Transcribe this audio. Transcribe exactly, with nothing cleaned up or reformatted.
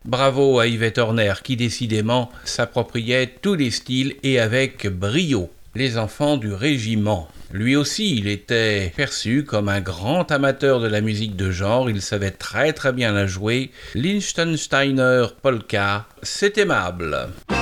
Bravo à Yvette Horner qui décidément s'appropriait tous les styles et avec brio. Les enfants du régiment. Lui aussi, il était perçu comme un grand amateur de la musique de genre, il savait très très bien la jouer. Liechtensteiner Polka, c'est aimable.